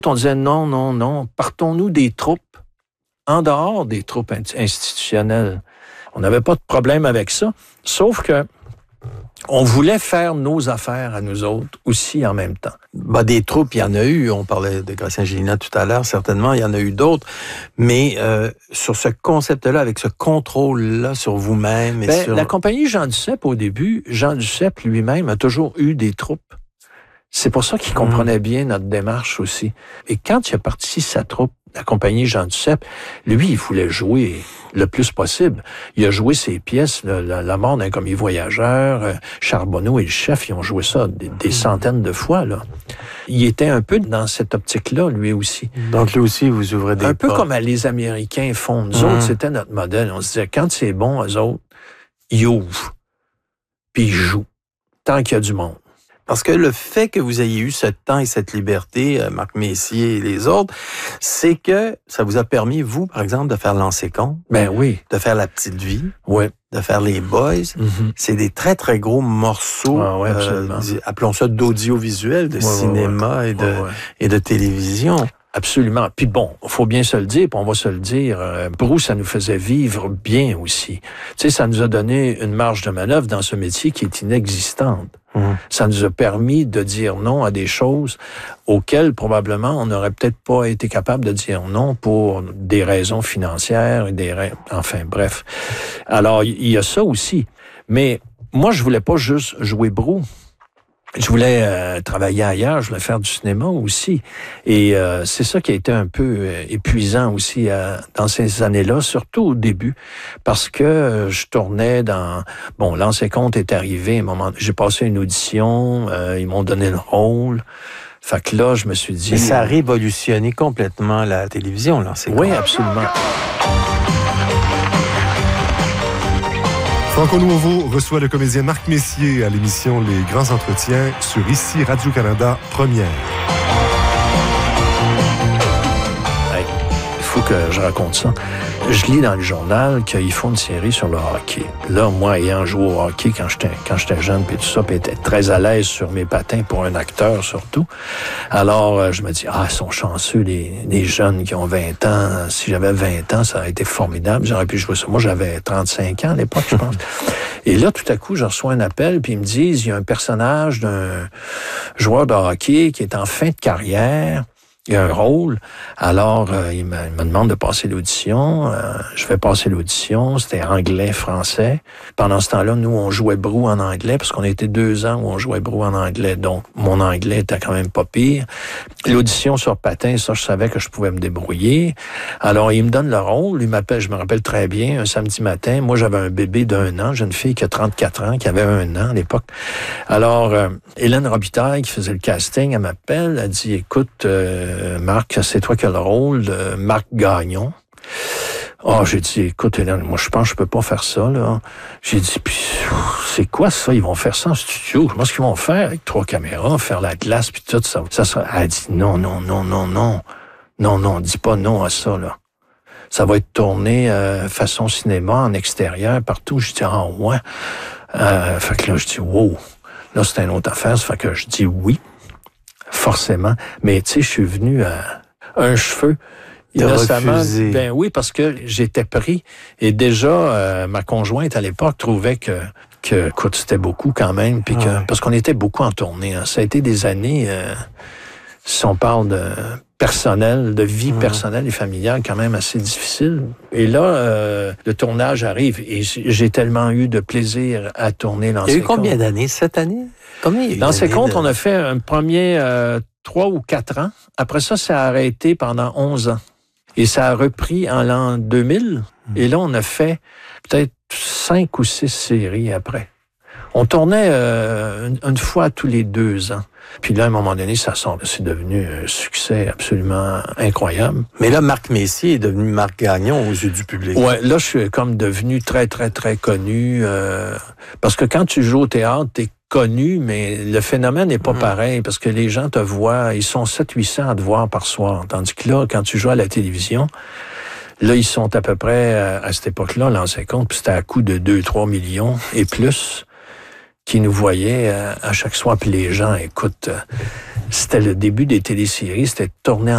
On disait non, non, non, partons-nous des troupes, en dehors des troupes institutionnelles. On n'avait pas de problème avec ça, sauf que on voulait faire nos affaires à nous autres aussi en même temps. Des troupes, il y en a eu. On parlait de Gratien Gélinas tout à l'heure, certainement, il y en a eu d'autres. Mais sur ce concept-là, avec ce contrôle-là sur vous-même... La compagnie Jean Duceppe, au début, Jean Duceppe lui-même a toujours eu des troupes. C'est pour ça qu'il comprenait bien notre démarche aussi. Et quand il a parti sa troupe, la compagnie Jean Duceppe, lui, il voulait jouer le plus possible. Il a joué ses pièces, La mort d'un commis voyageur, Charbonneau et le chef, ils ont joué ça des centaines de fois, là. Il était un peu dans cette optique-là, lui aussi. Donc, lui aussi, vous ouvrez des portes. Un peu portes. Comme les Américains font. Nous autres, c'était notre modèle. On se disait, quand c'est bon, eux autres, ils ouvrent. Puis ils jouent. Tant qu'il y a du monde. Parce que le fait que vous ayez eu ce temps et cette liberté, Marc Messier et les autres, c'est que ça vous a permis, vous, par exemple, de faire Lancer compte. Ben oui. De faire La petite vie. Oui. De faire Les Boys. C'est des très, très gros morceaux, appelons ça d'audiovisuel, de cinéma et de télévision. Absolument. Puis bon, faut bien se le dire, puis on va se le dire, Brou, ça nous faisait vivre bien aussi. Tu sais, ça nous a donné une marge de manœuvre dans ce métier qui est inexistante. Ça nous a permis de dire non à des choses auxquelles probablement on n'aurait peut-être pas été capable de dire non pour des raisons financières et enfin bref. Alors il y a ça aussi. Mais moi je voulais pas juste jouer Brou. Je voulais travailler ailleurs, je voulais faire du cinéma aussi. Et c'est ça qui a été un peu épuisant aussi dans ces années-là, surtout au début, parce que je tournais dans... Bon, Lancer compte est arrivé, à un moment, j'ai passé une audition, ils m'ont donné le rôle. Fait que là, je me suis dit... Mais ça a révolutionné complètement la télévision, Lancer compte. Oui, absolument. Franco Nuovo reçoit le comédien Marc Messier à l'émission Les Grands Entretiens sur ici Radio-Canada Première. Il faut que je raconte ça. Je lis dans le journal qu'ils font une série sur le hockey. Là, moi, ayant joué au hockey quand j'étais jeune, puis tout ça, puis était très à l'aise sur mes patins pour un acteur surtout. Alors, je me dis, ils sont chanceux, les jeunes qui ont 20 ans. Si j'avais 20 ans, ça aurait été formidable. J'aurais pu jouer ça. Moi, j'avais 35 ans à l'époque, je pense. Et là, tout à coup, je reçois un appel, puis ils me disent, il y a un personnage d'un joueur de hockey qui est en fin de carrière. Il y a un rôle. Alors, il me demande de passer l'audition. Je vais passer l'audition. C'était anglais-français. Pendant ce temps-là, nous, on jouait Brou en anglais parce qu'on était 2 ans où on jouait Brou en anglais. Donc, mon anglais était quand même pas pire. L'audition sur patin, ça, je savais que je pouvais me débrouiller. Alors, il me donne le rôle. Il m'appelle, je me rappelle très bien, un samedi matin. Moi, j'avais un bébé d'1 an. J'ai une fille qui a 34 ans, qui avait 1 an à l'époque. Alors, Hélène Robitaille, qui faisait le casting, elle m'appelle. Elle dit, écoute, Marc, c'est toi qui as le rôle de Marc Gagnon. J'ai dit, écoute, Hélène, moi, je pense que je peux pas faire ça, là. J'ai dit, puis c'est quoi ça? Ils vont faire ça en studio. Comment est-ce qu'ils vont faire avec 3 caméras, faire la glace, puis tout ça? Elle dit, non. Non, dis pas non à ça, là. Ça va être tourné façon cinéma, en extérieur, partout. Je dis, ouais. Fait que là, je dis, wow. Là, c'est une autre affaire. Ça fait que je dis oui. Forcément. Mais tu sais, je suis venu à un cheveu. Innocemment. Ben oui, parce que j'étais pris. Et déjà, ma conjointe à l'époque trouvait que écoute, c'était beaucoup quand même. Puis parce qu'on était beaucoup en tournée. Hein. Ça a été des années, si on parle de personnel, de vie personnelle et familiale, quand même assez difficile. Et là, le tournage arrive. Et j'ai tellement eu de plaisir à tourner Lancer compte. Il y a eu combien d'années? 7 années? Lancer compte, on a fait un premier 3 ou 4 ans. Après ça a arrêté pendant 11 ans. Et ça a repris en l'an 2000. Et là, on a fait peut-être 5 ou 6 séries après. On tournait une fois tous les 2 ans. Puis là, à un moment donné, c'est devenu un succès absolument incroyable. Mais là, Marc Messier est devenu Marc Gagnon aux yeux du public. Ouais, là, je suis comme devenu très, très, très connu. Parce que quand tu joues au théâtre, t'es connu, mais le phénomène n'est pas pareil, parce que les gens te voient, ils sont 700-800 à te voir par soir. Tandis que là, quand tu joues à la télévision, là, ils sont à peu près, à cette époque-là, Lancer compte, puis c'était à coût de 2-3 millions et plus qui nous voyaient à chaque soir. Puis les gens, écoute, c'était le début des téléséries, c'était tourné